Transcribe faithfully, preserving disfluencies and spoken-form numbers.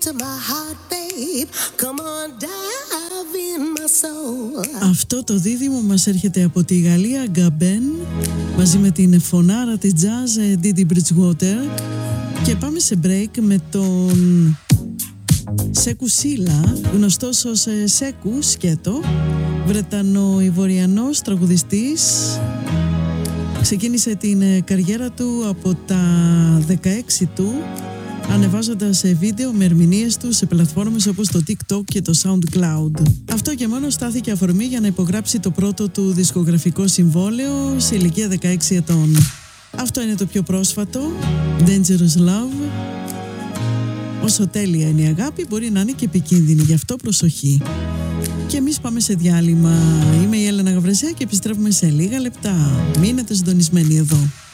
to my heart, babe. Come on, dive in my soul. Αυτό το δίδυμο μας έρχεται από τη Γαλλία, Γκαμπέν, μαζί με την φωνάρα της jazz Didi Bridgewater. Και πάμε σε break με τον Σέκου Σίλα, γνωστός ως Σέκου Σκέτο, Βρετανο-Ιβοριανός τραγουδιστής. Ξεκίνησε την καριέρα του από τα δεκαέξι του, ανεβάζοντας βίντεο με ερμηνείες του σε πλατφόρμες όπως το TikTok και το SoundCloud. Αυτό και μόνο στάθηκε αφορμή για να υπογράψει το πρώτο του δισκογραφικό συμβόλαιο σε ηλικία δεκαέξι ετών. Αυτό είναι το πιο πρόσφατο, Dangerous Love. Όσο τέλεια είναι η αγάπη, μπορεί να είναι και επικίνδυνη, γι' αυτό προσοχή. Και εμείς πάμε σε διάλειμμα. Είμαι η Έλενα Γαβρεσιά και επιστρέφουμε σε λίγα λεπτά. Μείνετε συντονισμένοι εδώ.